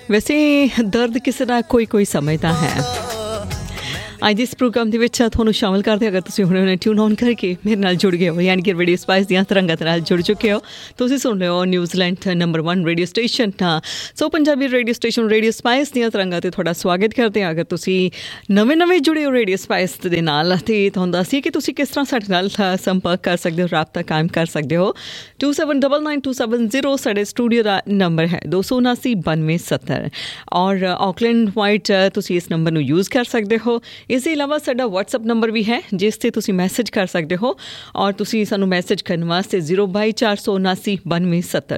ਵੈਸੇ ਦਰਦ ਕਿਸੇ ਦਾ ਕੋਈ ਸਮਝਦਾ ਹੈ। ਅੱਜ ਇਸ ਪ੍ਰੋਗਰਾਮ ਦੇ ਵਿੱਚ ਤੁਹਾਨੂੰ ਸ਼ਾਮਿਲ ਕਰਦੇ ਅਗਰ ਤੁਸੀਂ ਹੁਣੇ ਟਿਊਨ ਔਨ ਕਰਕੇ ਮੇਰੇ ਨਾਲ ਜੁੜ ਗਏ ਹੋ, ਯਾਨੀ ਕਿ ਰੇਡੀਓ ਸਪਾਈਸ ਦੀਆਂ ਤਰੰਗਾਂ ਦੇ ਨਾਲ ਜੁੜ ਚੁੱਕੇ ਹੋ। ਤੁਸੀਂ ਸੁਣ ਰਹੇ ਹੋ ਨਿਊਜ਼ੀਲੈਂਡ ਨੰਬਰ 1 ਰੇਡੀਓ ਸਟੇਸ਼ਨ ਸੋ Punjabi radio station radio spice ਦੀਆਂ ਤਰੰਗਾਂ 'ਤੇ ਤੁਹਾਡਾ ਸਵਾਗਤ ਕਰਦੇ ਹਾਂ। ਅਗਰ ਤੁਸੀਂ ਨਵੇਂ ਜੁੜੇ ਹੋ ਰੇਡੀਓ ਸਪਾਈਸ ਦੇ ਨਾਲ ਅਤੇ ਤੁਹਾਨੂੰ ਦੱਸੀਏ ਕਿ ਤੁਸੀਂ ਕਿਸ ਤਰ੍ਹਾਂ ਸਾਡੇ ਨਾਲ ਸੰਪਰਕ ਕਰ ਸਕਦੇ ਹੋ, ਰਾਬਤਾ ਕਾਇਮ ਕਰ ਸਕਦੇ ਹੋ। 27992770 ਸਾਡੇ ਸਟੂਡੀਓ ਦਾ ਨੰਬਰ ਹੈ 2799270 ਔਰ ਆਕਲੈਂਡ ਵਾਈਡ ਤੁਸੀਂ ਇਸ ਨੰਬਰ ਨੂੰ ਯੂਜ਼ ਕਰ ਸਕਦੇ ਹੋ। ਇਸ ਦੇ ਇਲਾਵਾ ਸਾਡਾ WhatsApp ਨੰਬਰ ਵੀ ਹੈ ਜਿਸ 'ਤੇ ਤੁਸੀਂ ਮੈਸੇਜ ਕਰ ਸਕਦੇ ਹੋ ਔਰ ਤੁਸੀਂ ਸਾਨੂੰ ਮੈਸੇਜ ਕਰਨ ਵਾਸਤੇ 022479270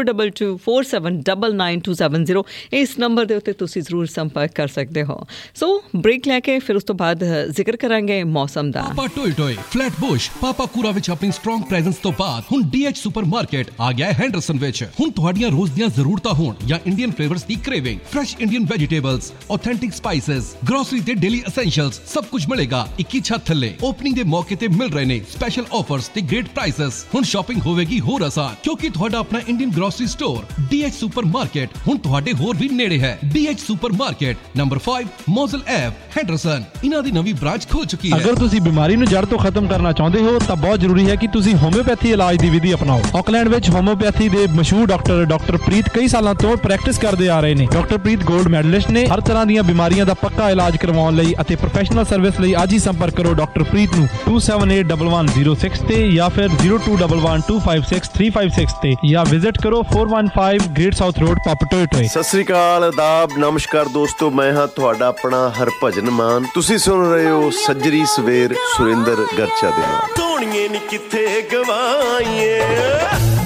02247999270 ਇਸ ਨੰਬਰ ਦੇ ਉੱਤੇ ਤੁਸੀਂ ਜ਼ਰੂਰ ਸੰਪਰਕ ਕਰ ਸਕਦੇ ਹੋ। ਸੋ ਬ੍ਰੇਕ ਲੈ ਕੇ ਫਿਰ ਉਸ ਤੋਂ ਬਾਅਦ ਜ਼ਿਕਰ ਕਰਾਂਗੇ ਮੌਸਮ ਦਾ। ਪਾਪਾ ਟੋਏ ਫਲੈਟਬੁਸ਼ ਪਾਪਾਕੂਰਾ ਵਿੱਚ ਆਪਣੀ ਸਟਰੋਂਗ ਪ੍ਰੈਜ਼ੈਂਸ ਤੋਂ ਬਾਅਦ ਹੁਣ DH ਸੁਪਰਮਾਰਕਟ ਆ ਗਿਆ ਹੈਂਡਰਸਨ ਵਿੱਚ। ਹੁਣ ਤੁਹਾਡੀਆਂ ਰੋਜ਼ ਦੀਆਂ ਜ਼ਰੂਰਤਾਂ ਹੋਣ ਜਾਂ ਇੰਡੀਅਨ ਫਲੇਵਰਸ ਦੀ craving, fresh Indian vegetables, authentic spices, grocery ਤੇ ਡੇਲੀ ਐਸੈਂਸ਼ੀਅਲਸ ਸਭ ਕੁਝ ਮਿਲੇਗਾ ਇੱਕ ਹੀ ਛੱਤ ਥੱਲੇ। ਓਪਨਿੰਗ ਦੇ ਮੌਕੇ ਤੇ ਮਿਲ ਰਹੇ ਨੇ ਸਪੈਸ਼ਲ ਆਫਰਸ ਤੇ ਗ੍ਰੇਟ ਪ੍ਰਾਈਸਸ। ਹੁਣ ਸ਼ਾਪਿੰਗ ਹੋਵੇਗੀ ਹੋਰ ਆਸਾਨ ਕਿਉਂਕਿ ਤੁਹਾਡਾ ਆਪਣਾ Indian grocery store DH supermarket ਹੁਣ ਤੁਹਾਡੇ ਹੋਰ ਵੀ ਨੇੜੇ ਹੈ। DH supermarket number 5 ਮੋਜ਼ਲ ਐਵ ਹੈਂਡਰਸਨ। ਇਹਨਾਂ ਦੀ ਨਵੀਂ ਬ੍ਰਾਂਚ ਖੁੱਲ ਚੁੱਕੀ ਹੈ। ਅਗਰ ਤੁਸੀਂ ਬਿਮਾਰੀ ਨੂੰ ਜੜ ਤੋਂ ਖਤਮ ਕਰਨਾ ਚਾਹੁੰਦੇ ਹੋ ਤਾਂ ਬਹੁਤ ਜ਼ਰੂਰੀ ਹੈ ਕਿ ਤੁਸੀਂ ਹੋਮਿਓਪੈਥੀ ਇਲਾਜ ਦੀ ਵਿਧੀ ਅਪਣਾਓ। ਆਕਲੈਂਡ ਵਿੱਚ ਹੋਮਿਓਪੈਥੀ ਦੇ ਮਸ਼ਹੂਰ ਡਾਕਟਰ ਪ੍ਰੀਤ ਕਈ ਸਾਲਾਂ ਤੋਂ ਪ੍ਰੈਕਟਿਸ ਕਰਦੇ ਆ ਰਹੇ ਨੇ। ਡਾਕਟਰ ਪ੍ਰੀਤ 골ਡ ਮੈਡਲਿਸਟ ਨੇ। ਹਰ ਤਰ੍ਹਾਂ ਦੀਆਂ ਬਿਮਾਰੀਆਂ ਦਾ ਪੱਕਾ ਇਲਾਜ ਕਰਵਾਉਣ ਲਈ ਅਤੇ ਪ੍ਰੋਫੈਸ਼ਨਲ ਸਰਵਿਸ ਲਈ ਅੱਜ ਹੀ ਸੰਪਰਕ ਕਰੋ ਡਾਕਟਰ ਪ੍ਰੀਤ ਨੂੰ 27811106 ਤੇ ਜਾਂ ਫਿਰ 0211256356 ਤੇ ਜਾਂ ਵਿਜ਼ਿਟ ਕਰੋ 415 great south road ਪਾਪਟੋਏ। Sat Sri ਅਕਾਲ, ਆਦਾਬ, ਨਮਸਕਾਰ ਦੋਸਤੋ, ਮੈਂ ਹਾਂ ਤੁਹਾਡਾ ਆਪਣਾ ਹਰਭਜਨ ਮਾਨ। ਤੁਸੀਂ ਸੁਣ ਰਹੇ ਹੋ ਸੱਜਰੀ ਸਵੇਰ ਸੁਰਿੰਦਰ ਗਰਚਾ ਦੇ ਨਾਲ। ਧੋਣੀਏ ਨੀ ਕਿੱਥੇ ਗਵਾਈਏ।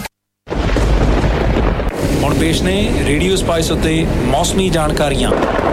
ਹੁਣ ਪੇਸ਼ ਨੇ ਰੇਡੀਓ ਸਪਾਈਸ ਉੱਤੇ ਮੌਸਮੀ ਜਾਣਕਾਰੀਆਂ।